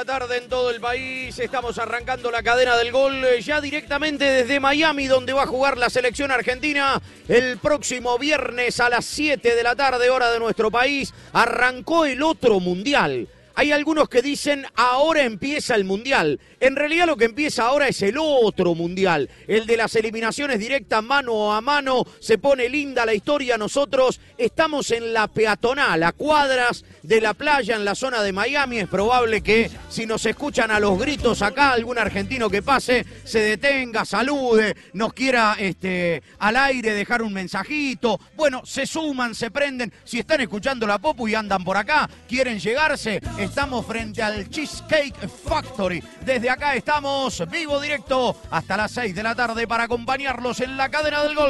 Tarde en todo el país, estamos arrancando la cadena del gol ya directamente desde Miami, donde va a jugar la selección argentina el próximo viernes a las 7 de la tarde, hora de nuestro país. Arrancó el otro mundial. Hay algunos que dicen ahora empieza el mundial. En realidad lo que empieza ahora es el otro mundial, el de las eliminaciones directas mano a mano. Se pone linda la historia. Nosotros estamos en la peatonal, a cuadras de la playa en la zona de Miami. Es probable que si nos escuchan a los gritos acá, algún argentino que pase se detenga, salude, nos quiera al aire dejar un mensajito. Bueno, se suman, se prenden. Si están escuchando la Popu y andan por acá, quieren llegarse, estamos frente al Cheesecake Factory. Desde acá estamos vivo directo hasta las 6 de la tarde para acompañarlos en la cadena del gol.